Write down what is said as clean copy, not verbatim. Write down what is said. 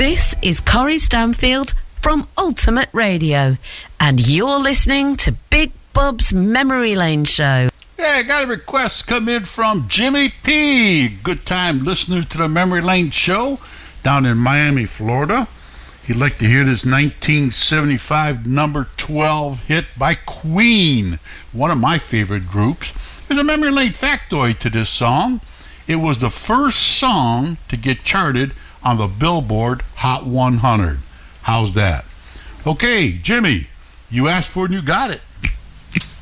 This is Corrie Stanfield from Ultimate Radio, and you're listening to Big Bob's Memory Lane Show. Yeah, I got a request come in from Jimmy P. Good time listener to the Memory Lane Show down in Miami, Florida. He'd like to hear this 1975 number 12 hit by Queen, one of my favorite groups. There's a Memory Lane factoid to this song. It was the first song to get charted on the Billboard Hot 100. How's that? Okay, Jimmy, you asked for it and you got it.